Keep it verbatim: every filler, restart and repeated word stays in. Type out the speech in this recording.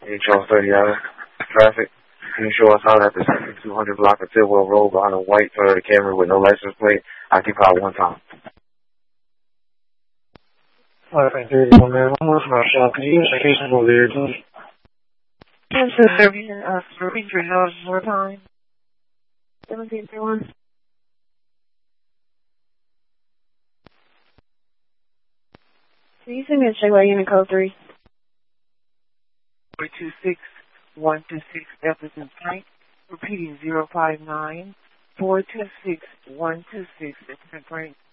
Can you show us thirty hours traffic? Can you show us how at the two hundred block of Tidwell Road behind a white Toyota Camry with no license plate? Occupy one time. Alright, there you go, man. One more from our shop. Can you give us a case number there, please? Yes, sir. Uh, repeat your notes one more time. seventeen three one. Can you send me a Shayla unit code three? four two six one two six Jefferson Frank. Repeating zero five nine four two six one two six Jefferson Frank.